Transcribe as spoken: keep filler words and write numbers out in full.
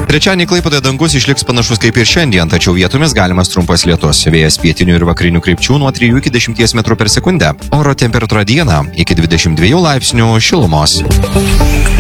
Trečiadienį Klaipėdoje dangus išliks panašus kaip ir šiandien, tačiau vietomis galimas trumpas lietus. Vėjas pietinių ir vakarinių krypčių nuo trijų iki dešimties metrų per sekundę. Oro temperatūra dieną iki dvidešimt dviejų laipsnių šilumos.